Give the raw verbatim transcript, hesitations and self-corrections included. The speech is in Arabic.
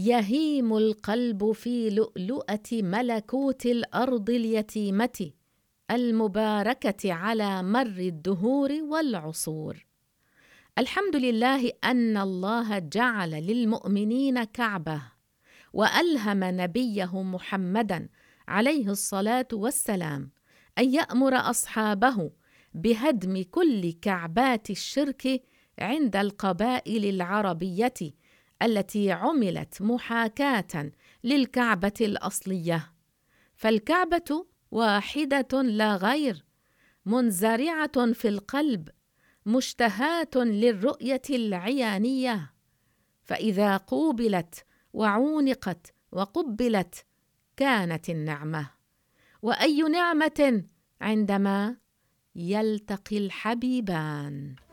يهيم القلب في لؤلؤة ملكوت الأرض اليتيمة المباركة على مر الدهور والعصور. الحمد لله أن الله جعل للمؤمنين كعبة، وألهم نبيه محمدًا عليه الصلاة والسلام أن يأمر أصحابه بهدم كل كعبات الشرك عند القبائل العربية التي عملت محاكاة للكعبة الأصلية. فالكعبة واحدة لا غير، منزرعة في القلب، مشتهاة للرؤية العيانية، فإذا قوبلت وعونقت وقبلت كانت النعمة. وأي نعمة عندما يلتقي الحبيبان.